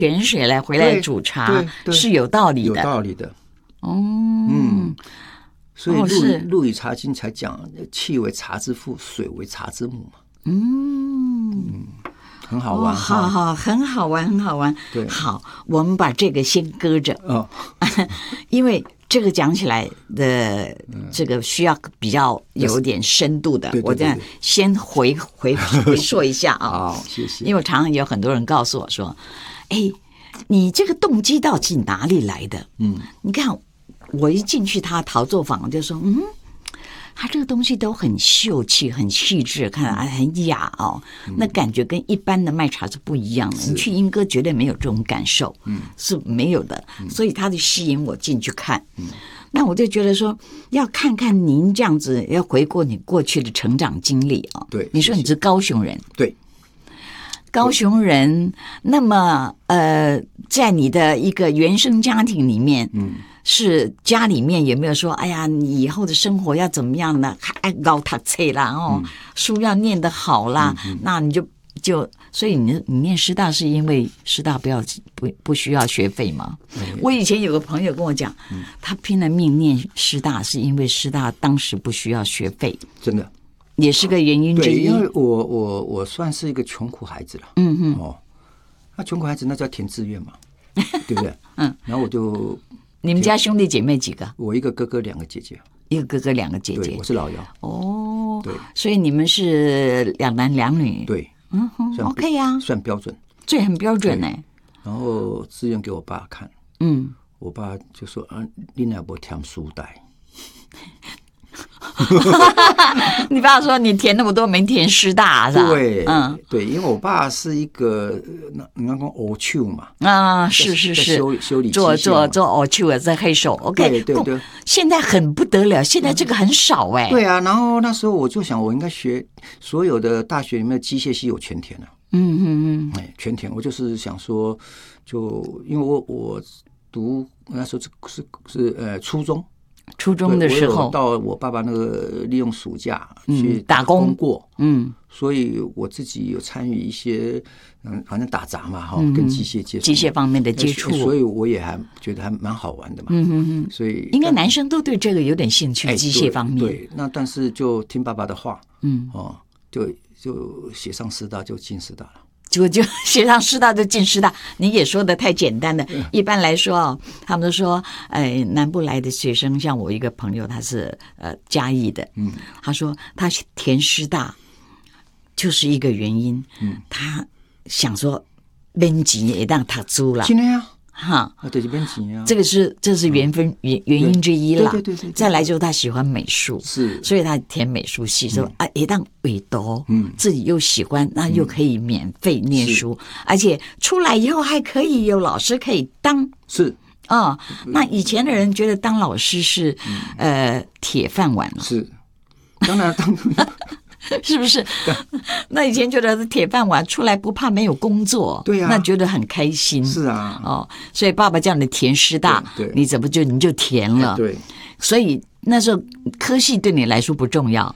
点水来回来煮茶，是有道理的， 有道理的。所以陆羽茶经才讲气为茶之父，水为茶之母嘛。很好玩， 好，很好玩，很好玩。 对， 好，我们把这个先搁着，因为这个讲起来的这个需要比较有点深度的，我这样先回说一下啊。 好，谢谢。 因为我常常有很多人告诉我说：“哎，你这个动机到底哪里来的？”你看我一进去他陶作坊，我就说：“他这个东西都很秀气、很细致，看很雅哦，那感觉跟一般的卖茶是不一样的。你去莺歌绝对没有这种感受，是没有的。所以他就吸引我进去看。那我就觉得说，要看看您这样子，要回顾你过去的成长经历啊。 对， 你说你是高雄人， 对， 高雄人，那么在你的一个原生家庭里面，是家里面有没有说，哎呀，你以后的生活要怎么样呢？还高读册啦，书要念得好啦，那你就所以你念师大是因为师大不需要学费吗？我以前有个朋友跟我讲，他拼了命念师大是因为师大当时不需要学费， 真的也是个原因之一。 对，因为我算是一个穷苦孩子了，那穷苦孩子那叫填志愿嘛，对不对？然后我就。 你们家兄弟姐妹几个？ 我一个哥哥，2个姐姐。 一个哥哥，2个姐姐。 对，我是老幺。 哦， 对， 所以你们是2男2女。 对 ，OK 呀， 算标准， 这很标准呢。 然后志愿给我爸看，我爸就说：“你哪不填书袋？” 你爸说你填那么多没填师大是吧？ 对，对，因为我爸是一个你刚刚欧手嘛， 是修理做欧手的在黑手 ，OK， 对， 现在很不得了，现在这个很少哎。 对啊，然后那时候我就想，我应该学所有的大学里面的机械系有全填了，全填，我就是想说，就因为我读那时候是初中的时候， 到我爸爸那个利用暑假去打工过，所以我自己有参与一些，反正打杂嘛，跟机械接触， 机械方面的接触， 所以我也还觉得还蛮好玩的嘛，所以应该男生都对这个有点兴趣，机械方面。 对，那但是就听爸爸的话，就写上师大就进师大了。 就写上师大就进师大，你也说的太简单了。一般来说他们都说，南部来的学生，像我一个朋友，他是嘉义的，他说他填师大就是一个原因，他想说免钱也让他租了， 真的呀。 就是免钱啊， 这是原因之一啦。 对。 再来就是他喜欢美术， 是， 所以他填美术系，说一旦委读，自己又喜欢，那又可以免费念书，而且出来以后还可以有老师可以当。 是那以前的人觉得当老师是铁饭碗了， 是，当然是不是？那以前觉得铁饭碗出来不怕没有工作， 对呀， 那觉得很开心。 是啊， 所以爸爸叫你填师大， 对， 你怎么你就填了？ 对， 所以那时候科系对你来说不重要。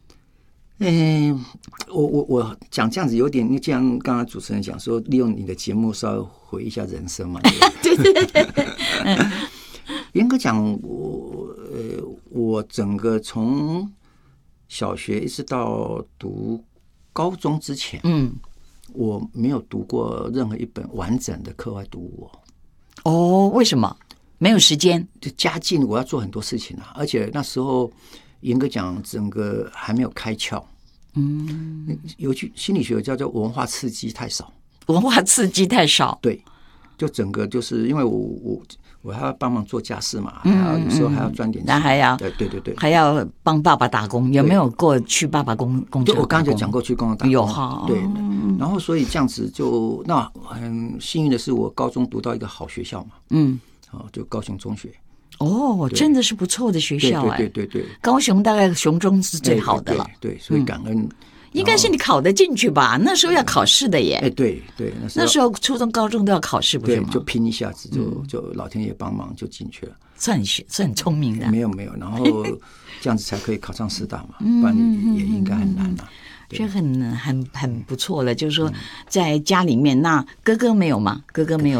我讲这样子有点，你这样刚刚主持人讲说，利用你的节目稍微回忆一下人生嘛。对。严格讲，我整个从小学一直到读高中之前，我没有读过任何一本完整的课外读物。 为什么？没有时间？ 就家境，我要做很多事情而且那时候严格讲，整个还没有开窍。有句心理学叫做文化刺激太少。 文化刺激太少， 对，就整个就是因为我还要帮忙做家事嘛，有时候还要赚点钱， 那还要对， 还要帮爸爸打工，有没有过去爸爸工厂？ 就我刚才就讲过去工厂打工， 有哈， 对。然后所以这样子那很幸运的是，我高中读到一个好学校嘛，就高雄中学。 真的是不错的学校对， 高雄大概雄中是最好的了， 对，所以感恩。 应该是你考得进去吧？那时候要考试的耶。 对， 那时候初中、高中都要考试，不是吗？ 对，就拼一下子，就老天爷帮忙就进去了。 算很聪明的。 没有，然后这样子才可以考上师大嘛，不然也应该很难嘛。 这很不错了。就是说，在家里面，那哥哥没有吗？哥哥没有